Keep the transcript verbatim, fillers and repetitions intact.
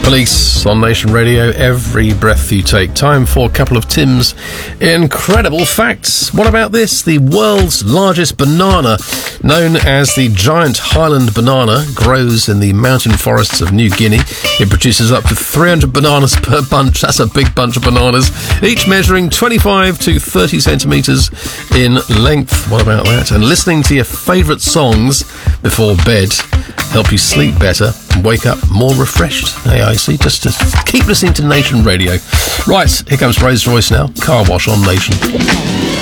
Police on Nation Radio, every breath you take. Time for a couple of Tim's incredible facts. What about this? The world's largest banana, known as the giant Highland banana, grows in the mountain forests of New Guinea. It produces up to three hundred bananas per bunch. That's a big bunch of bananas, each measuring twenty-five to thirty centimetres in length. What about that? And listening to your favourite songs before bed help you sleep better and wake up more refreshed. Hey, I see. Just to keep listening to Nation Radio. Right, here comes Rolls Royce now. Car Wash on Nation.